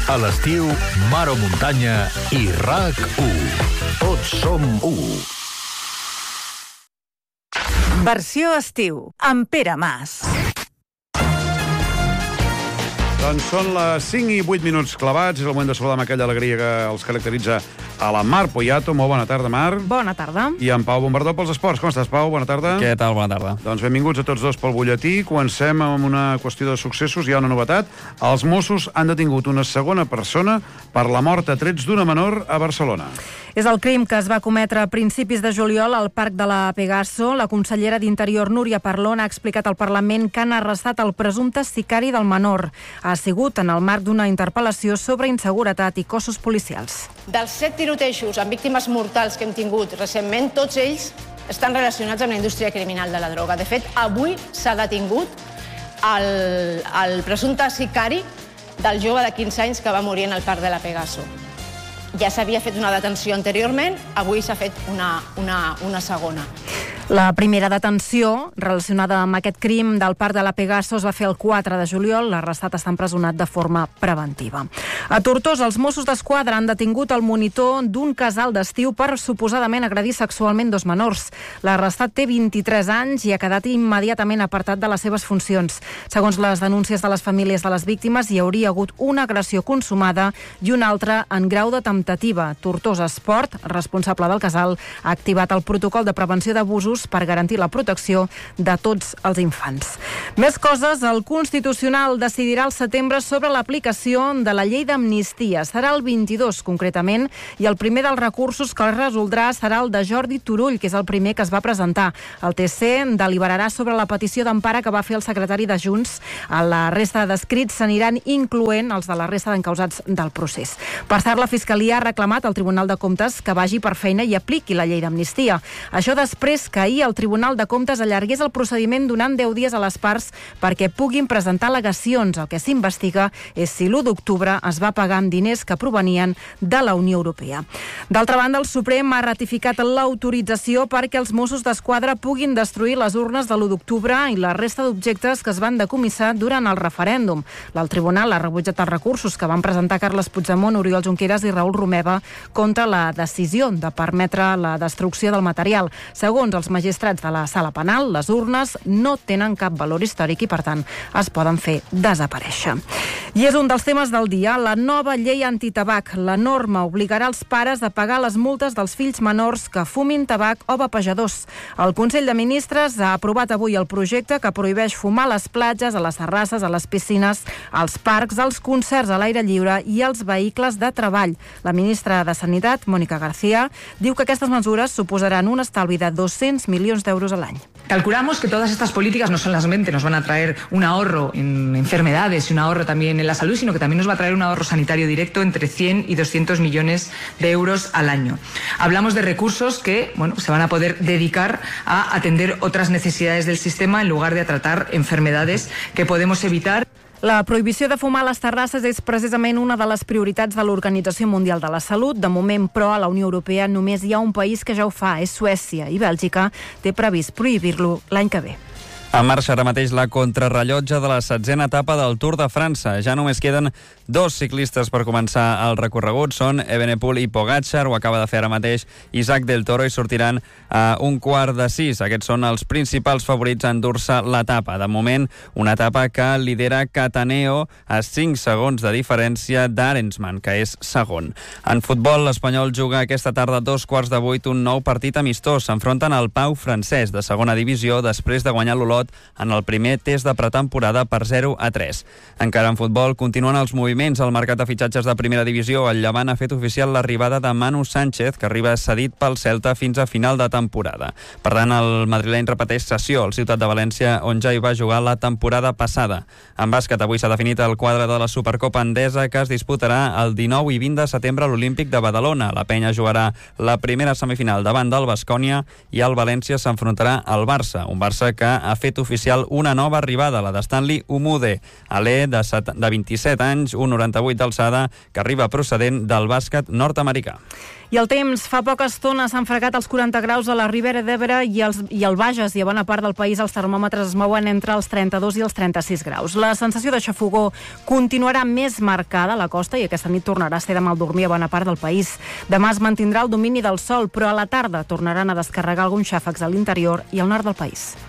A l'estiu, mar o muntanya i RAC1. Tots som u. Versió estiu, amb Pere Mas. Doncs són les 5 i 8 minuts clavats. És el moment de saludar amb aquella alegria que els caracteritza a la Mar Poyato. Molt bona tarda, Mar. Bona tarda. I en Pau Bombardó pels esports. Com estàs, Pau? Bona tarda. Què tal? Bona tarda. Doncs benvinguts a tots dos pel butlletí. Comencem amb una qüestió de successos. Hi ha una novetat. Els Mossos han detingut una segona persona per la mort a trets d'una menor a Barcelona. És el crim que es va cometre a principis de juliol al Parc de la Pegaso. La consellera d'Interior, Núria Parlon, ha explicat al Parlament que han arrestat el presumpte sicari del menor. Ha sigut en el marc d'una interpel·lació sobre inseguretat i cossos policials. Dels 7 tirotejos amb víctimes mortals que hem tingut recentment, tots ells estan relacionats amb la indústria criminal de la droga. De fet, avui s'ha detingut el presumpte sicari del jove de 15 anys que va morir en el Parc de la Pegaso. Ja s'havia fet una detenció anteriorment, avui s'ha fet una segona. La primera detenció relacionada amb aquest crim del Parc de la Pegaso es va fer el 4 de juliol. L'arrestat està empresonat de forma preventiva. A Tortosa, els Mossos d'Esquadra han detingut el monitor d'un casal d'estiu per suposadament agredir sexualment 2 menors. L'arrestat té 23 anys i ha quedat immediatament apartat de les seves funcions. Segons les denúncies de les famílies de les víctimes, hi hauria hagut una agressió consumada i una altra en grau de temptativa. Tortosa Esport, responsable del casal, ha activat el protocol de prevenció d'abusos per garantir la protecció de tots els infants. Més coses, el Constitucional decidirà al setembre sobre l'aplicació de la llei d'amnistia. Serà el 22, concretament, i el primer dels recursos que es resoldrà serà el de Jordi Turull, que és el primer que es va presentar. El TC deliberarà sobre la petició d'empara que va fer el secretari de Junts. A la resta d'escrits s'aniran incloent els de la resta d'encausats del procés. Per cert, la Fiscalia ha reclamat al Tribunal de Comptes que vagi per feina i apliqui la llei d'amnistia. Això després que ahir el Tribunal de Comptes allargués el procediment donant 10 dies a les parts perquè puguin presentar al·legacions. El que s'investiga és si l'1 d'octubre es va pagar amb diners que provenien de la Unió Europea. D'altra banda, el Suprem ha ratificat l'autorització perquè els Mossos d'Esquadra puguin destruir les urnes de l'1 d'octubre i la resta d'objectes que es van decomissar durant el referèndum. El Tribunal ha rebutjat els recursos que van presentar Carles Puigdemont, Oriol Junqueras i Raül Romeva contra la decisió de permetre la destrucció del material. Segons els magistrats de la sala penal, les urnes no tenen cap valor històric i, per tant, es poden fer desaparèixer. I és un dels temes del dia, la nova llei antitabac. La norma obligarà els pares a pagar les multes dels fills menors que fumin tabac o vapejadors. El Consell de Ministres ha aprovat avui el projecte que prohibeix fumar a les platges, a les terrasses, a les piscines, als parcs, als concerts a l'aire lliure i als vehicles de treball. La ministra de Sanitat, Mónica García, diu que aquestes mesures suposaran un estalvi de 200 millones de euros al año. Calculamos que todas estas políticas no solamente nos van a traer un ahorro en enfermedades y un ahorro también en la salud, sino que también nos va a traer un ahorro sanitario directo entre 100 y 200 millones de euros al año. Hablamos de recursos que, se van a poder dedicar a atender otras necesidades del sistema en lugar de a tratar enfermedades que podemos evitar. La prohibició de fumar a les terrasses és precisament una de les prioritats de l'Organització Mundial de la Salut. De moment, però, a la Unió Europea només hi ha un país que ja ho fa, és Suècia, i Bèlgica té previst prohibir-lo l'any que ve. En marxa ara mateix la contrarrellotge de la 7a etapa del Tour de França. Ja només queden 2 ciclistes per començar el recorregut. Són Evenepoel i Pogačar. Ho acaba de fer ara mateix Isaac del Toro i sortiran a 5:45. Aquests són els principals favorits a endur-se l'etapa. De moment, una etapa que lidera Cataneo a 5 segons de diferència d'Arensman, que és segon. En futbol, l'Espanyol juga aquesta tarda a 7:15 un nou partit amistós. S'enfronten al Pau francès de segona divisió després de guanyar l'Olot en el primer test de pretemporada per 0-3. Encara en futbol, continuen els moviments al mercat de fitxatges de primera divisió. El Llevant ha fet oficial l'arribada de Manu Sánchez, que arriba cedit pel Celta fins a final de temporada. Per tant, el madrileny repeteix sessió al Ciutat de València, on ja hi va jugar la temporada passada. En bàsquet, avui s'ha definit el quadre de la Supercopa Endesa, que es disputarà el 19 i 20 de setembre a l'Olímpic de Badalona. La Penya jugarà la primera semifinal davant del Baskonia i el València s'enfrontarà al Barça, un Barça que ha fet fet oficial una nova arribada, la de Stanley Umude, alè de 27 anys, 1,98 d'alçada, que arriba procedent del bàsquet nord-americà. I el temps, fa poca estona s'han fregat els 40 graus a la Ribera d'Ebre i al Bages, i a bona part del país els termòmetres es mouen entre els 32 i els 36 graus. La sensació de xafogor continuarà més marcada a la costa i aquesta nit tornarà a ser de mal dormir a bona part del país. Demà es mantindrà el domini del sol, però a la tarda tornaran a descarregar alguns xàfecs a l'interior i al nord del país.